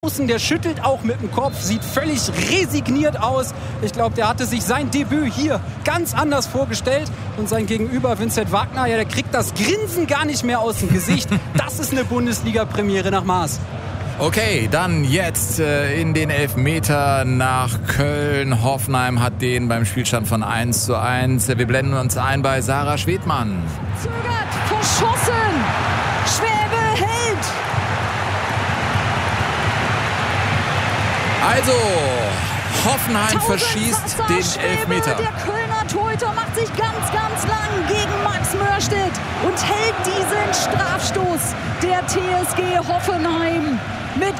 Der schüttelt auch mit dem Kopf, sieht völlig resigniert aus. Ich glaube, der hatte sich sein Debüt hier ganz anders vorgestellt. Und sein Gegenüber Vincent Wagner, ja, der kriegt das Grinsen gar nicht mehr aus dem Gesicht. Das ist eine Bundesliga-Premiere nach Maß. Okay, dann jetzt in den Elfmeter nach Köln. Hoffenheim hat den beim Spielstand von 1:1. Wir blenden uns ein bei Sarah Schwedmann. Zögert, verschossen. Schwäbe hält. Also, Hoffenheim verschießt den Elfmeter. Der Kölner Torhüter macht sich ganz, ganz lang gegen Max Mörstedt und hält diesen Strafstoß der TSG Hoffenheim. Mit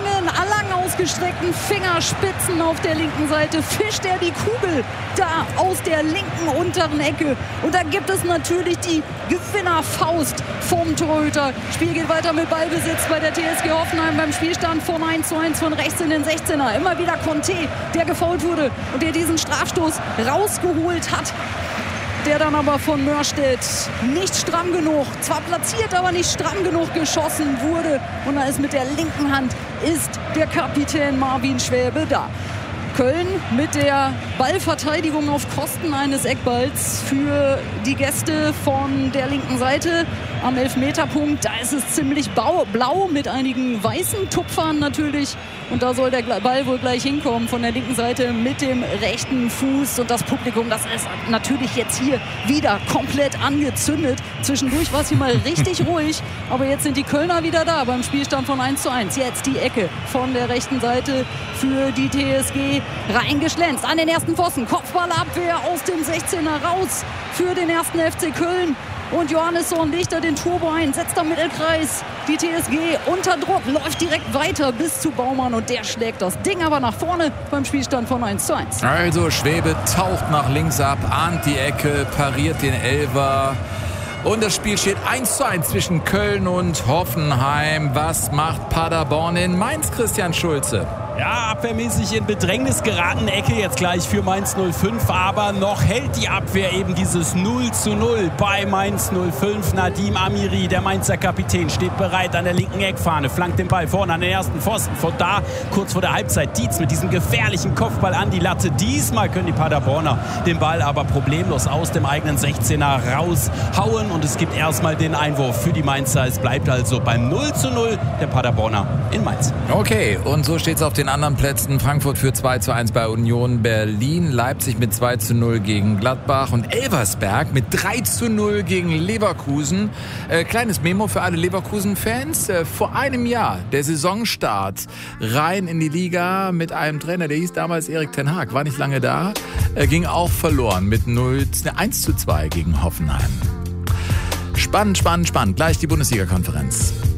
lang ausgestreckten Fingerspitzen auf der linken Seite fischt er die Kugel da aus der linken unteren Ecke. Und da gibt es natürlich die Gewinnerfaust vom Torhüter. Spiel geht weiter mit Ballbesitz bei der TSG Hoffenheim beim Spielstand von 1:1 von rechts in den 16er. Immer wieder Conte, der gefoult wurde und der diesen Strafstoß rausgeholt hat. Der dann aber von Mörstedt nicht stramm genug, zwar platziert, aber nicht stramm genug geschossen wurde. Und da ist mit der linken Hand der Kapitän Marvin Schwäbe da. Köln mit der Ballverteidigung auf Kosten eines Eckballs für die Gäste von der linken Seite am Elfmeterpunkt. Da ist es ziemlich blau mit einigen weißen Tupfern natürlich. Und da soll der Ball wohl gleich hinkommen von der linken Seite mit dem rechten Fuß. Und das Publikum, das ist natürlich jetzt hier wieder komplett angezündet. Zwischendurch war es hier mal richtig ruhig. Aber jetzt sind die Kölner wieder da beim Spielstand von 1:1. Jetzt die Ecke von der rechten Seite für die TSG reingeschlänzt. An den ersten Pfosten. Kopfballabwehr aus dem 16er raus für den ersten FC Köln. Und Johannesson legt da den Turbo ein, setzt am Mittelkreis die TSG unter Druck, läuft direkt weiter bis zu Baumann und der schlägt das Ding aber nach vorne beim Spielstand von 1:1. Also Schwäbe taucht nach links ab, ahnt die Ecke, pariert den Elfer. Und das Spiel steht 1:1 zwischen Köln und Hoffenheim. Was macht Paderborn in Mainz, Christian Schulze? Ja, abwehrmäßig in Bedrängnis geraten. Ecke jetzt gleich für Mainz 05. Aber noch hält die Abwehr eben dieses 0:0 bei Mainz 05. Nadim Amiri, der Mainzer Kapitän, steht bereit an der linken Eckfahne. Flankt den Ball vorne an den ersten Pfosten. Von da, kurz vor der Halbzeit, Dietz mit diesem gefährlichen Kopfball an die Latte. Diesmal können die Paderborner den Ball aber problemlos aus dem eigenen 16er raushauen. Und es gibt erstmal den Einwurf für die Mainzer. Es bleibt also beim 0:0 der Paderborner in Mainz. Okay, und so steht es auf den anderen Plätzen. Frankfurt führt 2:1 bei Union Berlin, Leipzig mit 2:0 gegen Gladbach und Elversberg mit 3:0 gegen Leverkusen. Kleines Memo für alle Leverkusen-Fans. Vor einem Jahr, der Saisonstart, rein in die Liga mit einem Trainer, der hieß damals Erik ten Hag, war nicht lange da, ging auch verloren mit 1:2 gegen Hoffenheim. Spannend. Gleich die Bundesliga-Konferenz.